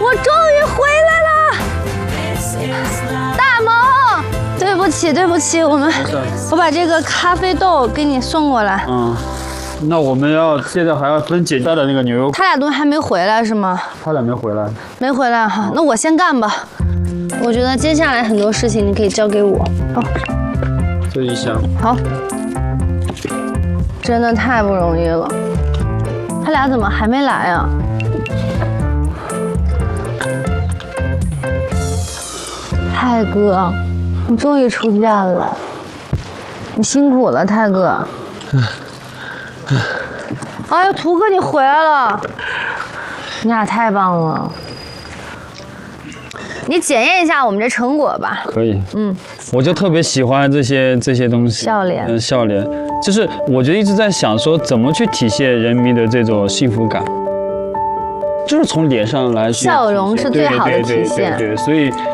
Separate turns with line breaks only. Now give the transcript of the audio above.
我终于回来了，大萌，对不起，我把这个咖啡豆给你送过来。
那我们现在还要分解带的那个牛油。
他俩都还没回来是吗？
他俩没回来。
没回来哈，那我先干吧。我觉得接下来很多事情你可以交给我。
这一箱。
好。真的太不容易了，他俩怎么还没来啊？泰哥，你终于出现了，你辛苦了，泰哥。哎呦，图哥你回来了，你俩太棒了。你检验一下我们这成果吧。
可以。我就特别喜欢这些东西。
笑脸。
笑脸，就是我就一直在想说，怎么去体现人民的这种幸福感，就是从脸上来去。
笑容是最好的体现。
对，所以。